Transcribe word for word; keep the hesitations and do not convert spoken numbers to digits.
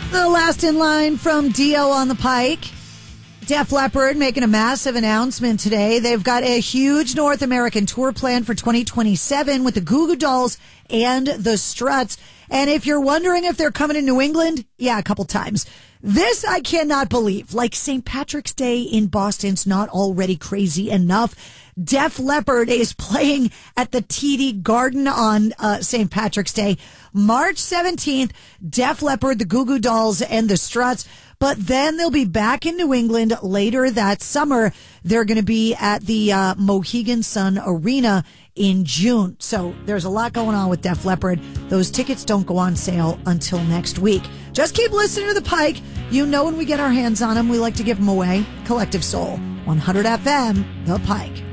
The last in line from Dio on the Pike. Def Leppard making a massive announcement today. They've got a huge North American tour planned for twenty twenty-seven with the Goo Goo Dolls and the Struts. And if you're wondering if they're coming to New England, yeah, a couple times. This I cannot believe. Like Saint Patrick's Day in Boston's not already crazy enough. Def Leppard is playing at the T D Garden on uh, Saint Patrick's Day. March seventeenth, Def Leppard, the Goo Goo Dolls, and the Struts. But then they'll be back in New England later that summer. They're going to be at the uh, Mohegan Sun Arena in June. So there's a lot going on with Def Leppard. Those tickets don't go on sale until next week. Just keep listening to The Pike. You know when we get our hands on them, we like to give them away. Collective Soul, one hundred F M, The Pike.